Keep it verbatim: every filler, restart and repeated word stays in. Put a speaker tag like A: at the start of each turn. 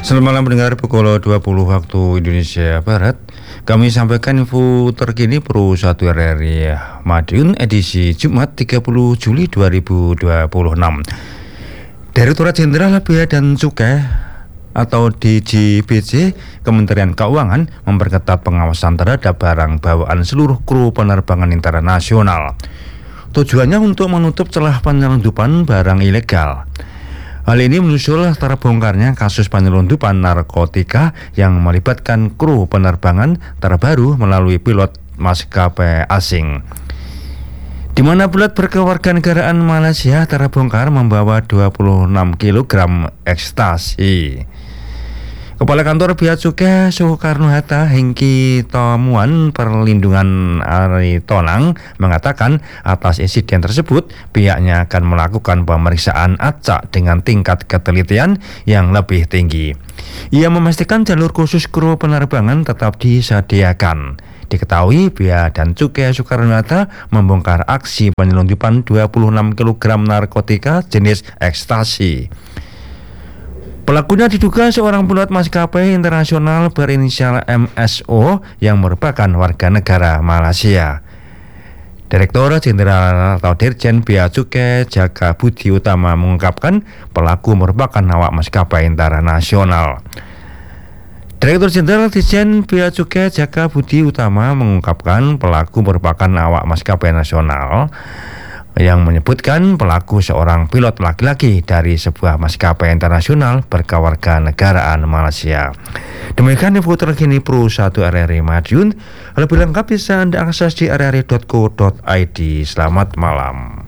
A: Selamat malam pendengar, pukul dua puluh waktu Indonesia Barat. Kami sampaikan info terkini Pro satu R R I Madiun edisi Jumat tiga puluh Juli dua ribu dua puluh enam. Direktorat Jenderal Bea dan Cukai atau D J B C Kementerian Keuangan memperketat pengawasan terhadap barang bawaan seluruh kru penerbangan internasional. Tujuannya untuk menutup celah penyelundupan barang ilegal. Hal ini menyusul terbongkarnya kasus penyelundupan narkotika yang melibatkan kru penerbangan terbaru melalui pilot maskapai asing, di mana pilot berkewarganegaraan Malaysia terbongkar membawa dua puluh enam kilogram ekstasi. Kepala Kantor Bea Cukai Soekarno-Hatta Hengki Tomuan Perlindungan Ari Tonang mengatakan atas insiden tersebut pihaknya akan melakukan pemeriksaan acak dengan tingkat ketelitian yang lebih tinggi. Ia memastikan jalur khusus kru penerbangan tetap disediakan. Diketahui Bea dan Cukai Soekarno-Hatta membongkar aksi penyelundupan dua puluh enam kilogram narkotika jenis ekstasi. Pelakunya diduga seorang pilot maskapai internasional berinisial M S O yang merupakan warga negara Malaysia. Direktur Jenderal atau Dirjen Bea Cukai Jaka Budi Utama mengungkapkan pelaku merupakan awak maskapai internasional. Direktur Jenderal Dirjen Bea Cukai Jaka Budi Utama mengungkapkan pelaku merupakan awak maskapai nasional, yang menyebutkan pelaku seorang pilot laki-laki dari sebuah maskapai internasional berkewarganegaraan Malaysia. Demikian info terkini Pro satu R R I Madiun. Lebih lengkap bisa Anda akses di r r i dot co dot i d. Selamat malam.